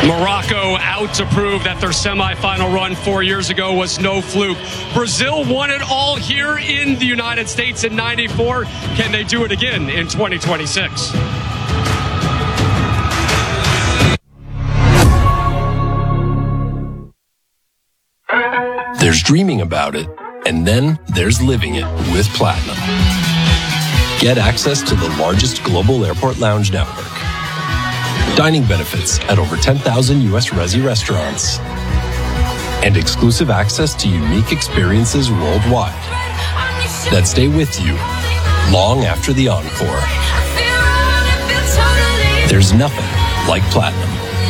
Morocco out to prove that their semifinal run 4 years ago was no fluke. Brazil won it all here in the United States in '94. Can they do it again in 2026? There's dreaming about it, and then there's living it with Platinum. Get access to the largest global airport lounge network, dining benefits at over 10,000 U.S. Resi restaurants, and exclusive access to unique experiences worldwide that stay with you long after the encore. There's nothing like Platinum.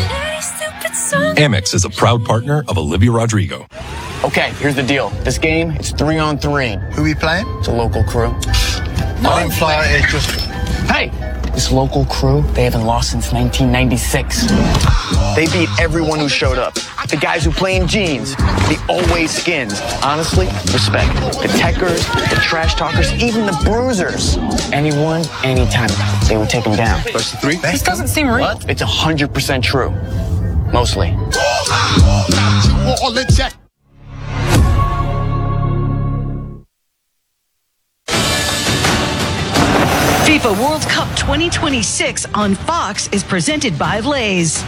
Amex is a proud partner of Olivia Rodrigo. Okay, here's the deal. This game, it's 3-on-3. Who we playing? It's a local crew. I didn't fly out here just... Hey! This local crew, they haven't lost since 1996. They beat everyone who showed up. The guys who play in jeans, the always skins. Honestly, respect. The techers, the trash talkers, even the bruisers. Anyone, anytime, they would take them down. Best of three? This doesn't seem real. What? It's 100% true. Mostly. FIFA World Cup 2026 on Fox is presented by Lay's.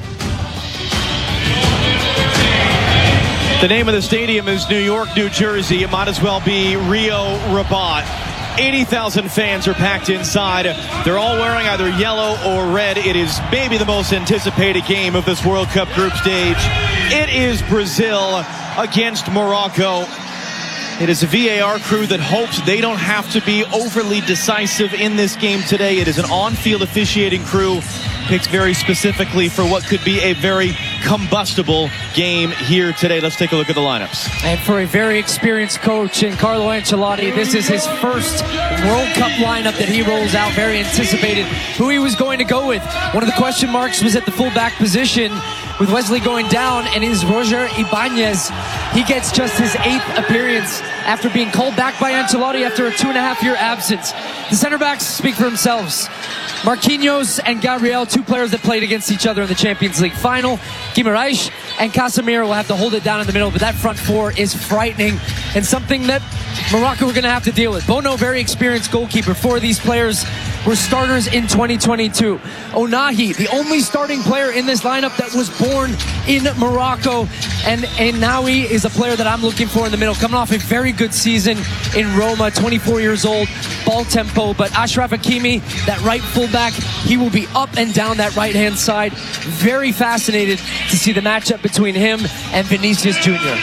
The name of the stadium is New York, New Jersey. It might as well be Rio Rabat. 80,000 fans are packed inside. They're all wearing either yellow or red. It is maybe the most anticipated game of this World Cup group stage. It is Brazil against Morocco. It is a VAR crew that hopes they don't have to be overly decisive in this game today. It is an on-field officiating crew picked very specifically for what could be a very combustible game here today. Let's take a look at the lineups. And for a very experienced coach in Carlo Ancelotti, this is his first World Cup lineup that he rolls out. Very anticipated who he was going to go with. One of the question marks was at the fullback position with Wesley going down, and is Roger Ibanez. He gets just his 8th appearance after being called back by Ancelotti after a 2.5-year absence. The center backs speak for themselves. Marquinhos and Gabriel, two players that played against each other in the Champions League final. Guimaraes and Casemiro will have to hold it down in the middle, but that front four is frightening and something that Morocco are going to have to deal with. Bono, very experienced goalkeeper. 4 of these players were starters in 2022. Onahi, the only starting player in this lineup that was born in Morocco. And Nawi is a player that I'm looking for in the middle, coming off a very good season in Roma, 24 years old, ball tempo. But Ashraf Hakimi, that right fullback, he will be up and down that right-hand side. Very fascinated to see the matchup between him and Vinicius Jr.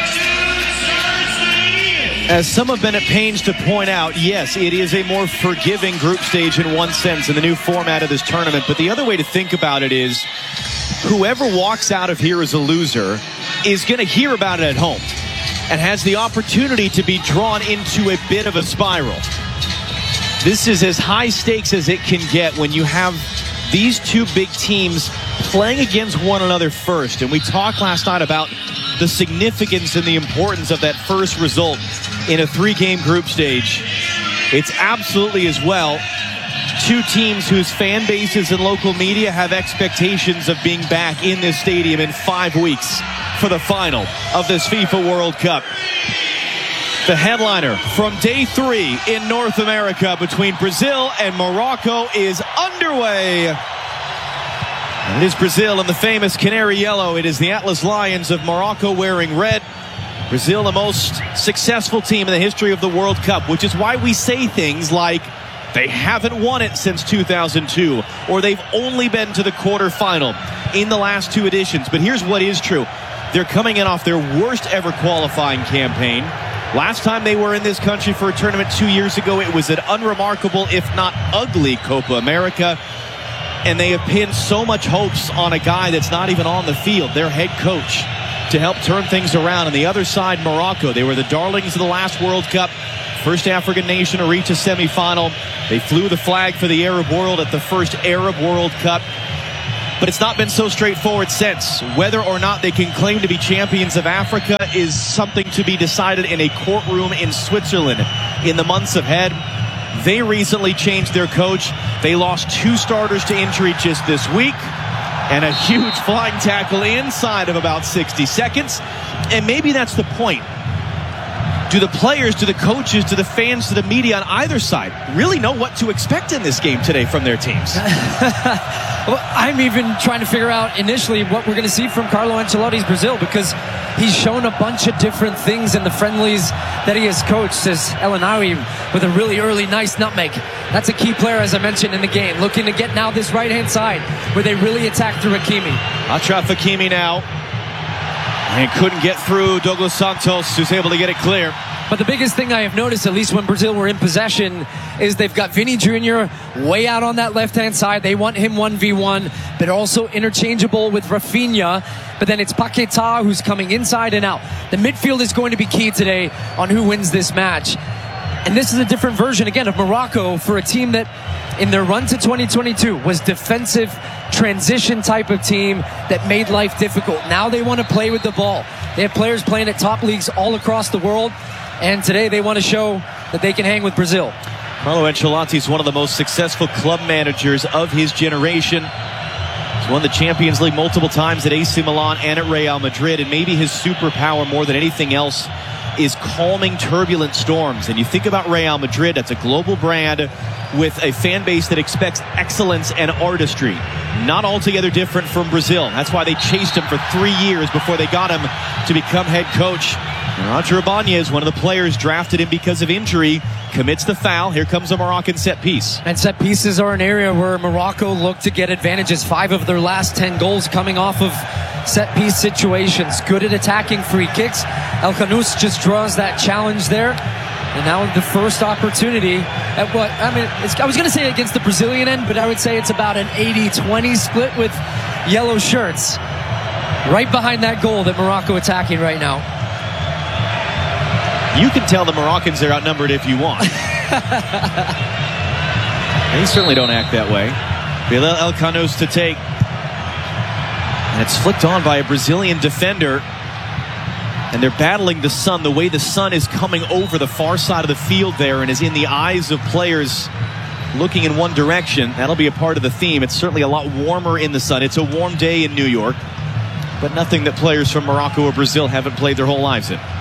As some have been at pains to point out, yes, it is a more forgiving group stage in one sense in the new format of this tournament. But the other way to think about it is whoever walks out of here as a loser is going to hear about it at home and has the opportunity to be drawn into a bit of a spiral. This is as high stakes as it can get when you have these two big teams playing against one another first. And we talked last night about the significance and the importance of that first result in a 3-game group stage. It's absolutely as well two teams whose fan bases and local media have expectations of being back in this stadium in 5 weeks for the final of this FIFA World Cup. The headliner from day 3 in North America between Brazil and Morocco is underway. And it is Brazil in the famous canary yellow. It is the Atlas Lions of Morocco wearing red. Brazil, the most successful team in the history of the World Cup, which is why we say things like they haven't won it since 2002, or they've only been to the quarterfinal in the last 2 editions. But here's what is true. They're coming in off their worst ever qualifying campaign. Last time they were in this country for a tournament 2 years ago, it was an unremarkable, if not ugly, Copa America. And they have pinned so much hopes on a guy that's not even on the field, their head coach, to help turn things around. On the other side, Morocco, they were the darlings of the last World Cup. First African nation to reach a semifinal. They flew the flag for the Arab world at the first Arab World Cup. But it's not been so straightforward since. Whether or not they can claim to be champions of Africa is something to be decided in a courtroom in Switzerland in the months ahead. They recently changed their coach. They lost 2 starters to injury just this week. And a huge flying tackle inside of about 60 seconds. And maybe that's the point. Do the players, do the coaches, do the fans, do the media on either side really know what to expect in this game today from their teams? Well, I'm even trying to figure out initially what we're going to see from Carlo Ancelotti's Brazil, because he's shown a bunch of different things in the friendlies that he has coached. Says El Ainaoui with a really early nice nutmeg. That's a key player, as I mentioned, in the game. Looking to get now this right-hand side where they really attack through Hakimi. Achraf Hakimi now. And couldn't get through Douglas Santos, who's able to get it clear. But the biggest thing I have noticed, at least when Brazil were in possession, is they've got Vini Jr. way out on that left-hand side. They want him 1v1, but also interchangeable with Rafinha. But then it's Paquetá who's coming inside and out. The midfield is going to be key today on who wins this match. And this is a different version, again, of Morocco for a team that, in their run to 2022, was defensive transition type of team that made life difficult. Now they want to play with the ball. They have players playing at top leagues all across the world, and today they want to show that they can hang with Brazil. Carlo Ancelotti is one of the most successful club managers of his generation. He's won the Champions League multiple times at AC Milan and at Real Madrid, and maybe his superpower more than anything else is calming turbulent storms. And you think about Real Madrid, that's a global brand with a fan base that expects excellence and artistry. Not altogether different from Brazil. That's why they chased him for 3 years before they got him to become head coach. And Roger Ibanez, one of the players drafted him because of injury, commits the foul. Here comes a Moroccan set piece. And set pieces are an area where Morocco looked to get advantages. 5 of their last 10 goals coming off of set piece situations. Good at attacking free kicks. El Khanous just draws that challenge there. And now the first opportunity at what, I mean, I was going to say against the Brazilian end, but I would say it's about an 80-20 split with yellow shirts. Right behind that goal that Morocco attacking right now. You can tell the Moroccans they're outnumbered if you want. They certainly don't act that way. Bilal El Khanous to take. And it's flicked on by a Brazilian defender. And they're battling the sun, the way the sun is coming over the far side of the field there and is in the eyes of players looking in one direction. That'll be a part of the theme. It's certainly a lot warmer in the sun. It's a warm day in New York, but nothing that players from Morocco or Brazil haven't played their whole lives in.